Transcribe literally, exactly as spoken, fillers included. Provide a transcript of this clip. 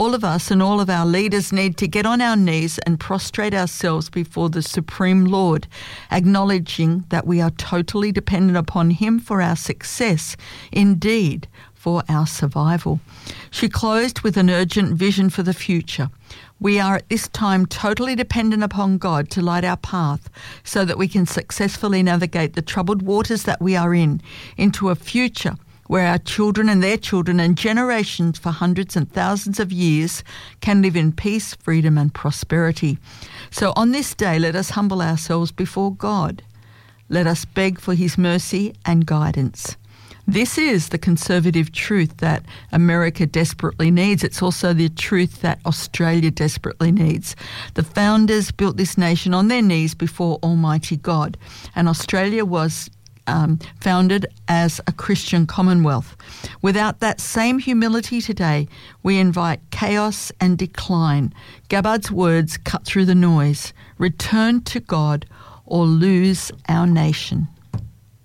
All of us and all of our leaders need to get on our knees and prostrate ourselves before the Supreme Lord, acknowledging that we are totally dependent upon Him for our success, indeed, for our survival. She closed with an urgent vision for the future. We are at this time totally dependent upon God to light our path so that we can successfully navigate the troubled waters that we are in into a future where our children and their children and generations for hundreds and thousands of years can live in peace, freedom and prosperity. So on this day, let us humble ourselves before God. Let us beg for His mercy and guidance. This is the conservative truth that America desperately needs. It's also the truth that Australia desperately needs. The founders built this nation on their knees before Almighty God, and Australia was Um, founded as a Christian commonwealth. Without that same humility today, we invite chaos and decline. Gabbard's words cut through the noise. Return to God or lose our nation.